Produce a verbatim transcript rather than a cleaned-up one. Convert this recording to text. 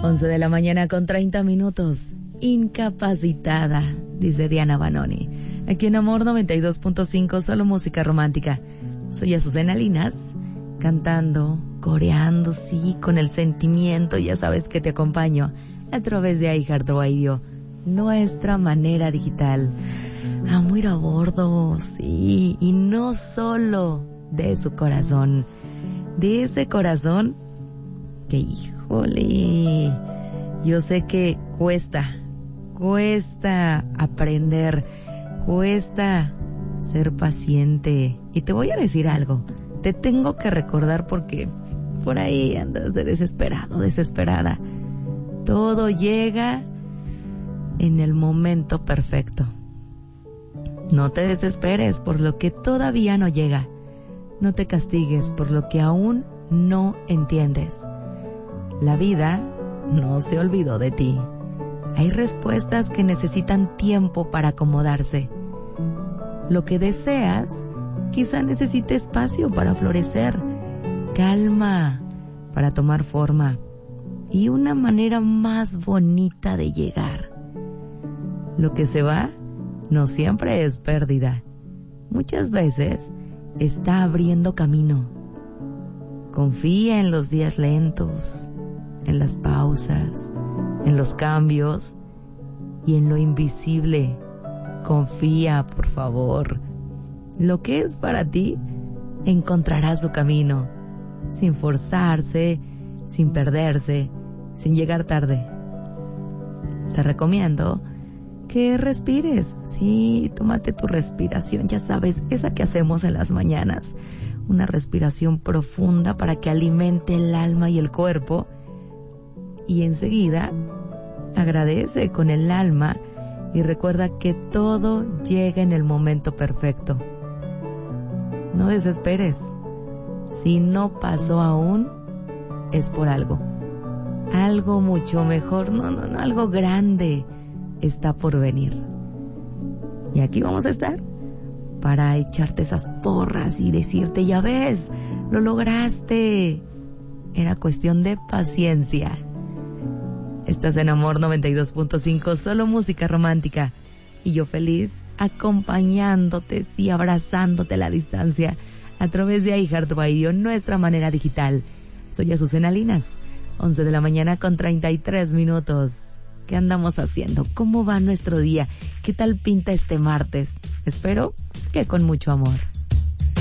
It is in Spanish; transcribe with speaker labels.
Speaker 1: once de la mañana con treinta minutos. Incapacitada, dice Diana Banoni. Aquí en Amor noventa y dos punto cinco, solo música romántica. Soy Azucena Linas, cantando, coreando, sí, con el sentimiento. Ya sabes que te acompaño a través de iHeartRadio, nuestra manera digital. Amo ir a bordo, sí, y no solo de su corazón, de ese corazón que, híjole, yo sé que cuesta, cuesta aprender, cuesta ser paciente. Y te voy a decir algo, te tengo que recordar porque por ahí andas de desesperado, desesperada. Todo llega en el momento perfecto. No te desesperes por lo que todavía no llega. No te castigues por lo que aún no entiendes. La vida no se olvidó de ti. Hay respuestas que necesitan tiempo para acomodarse. Lo que deseas quizá necesite espacio para florecer, calma para tomar forma y una manera más bonita de llegar. Lo que se va no siempre es pérdida. Muchas veces está abriendo camino. Confía en los días lentos, en las pausas, en los cambios y en lo invisible. Confía, por favor. Lo que es para ti encontrará su camino, sin forzarse, sin perderse, sin llegar tarde. Te recomiendo que respires. Sí, tómate tu respiración, ya sabes, esa que hacemos en las mañanas. Una respiración profunda para que alimente el alma y el cuerpo. Y enseguida, agradece con el alma y recuerda que todo llega en el momento perfecto. No desesperes. Si no pasó aún, es por algo. Algo mucho mejor, no, no, no, algo grande está por venir. Y aquí vamos a estar para echarte esas porras y decirte, ya ves, lo lograste. Era cuestión de paciencia. Estás en Amor noventa y dos punto cinco, solo música romántica. Y yo feliz acompañándote, sí, abrazándote a la distancia a través de iHeartRadio, nuestra manera digital. Soy Azucena Linas, once de la mañana con treinta y tres minutos. ¿Qué andamos haciendo? ¿Cómo va nuestro día? ¿Qué tal pinta este martes? Espero que con mucho amor.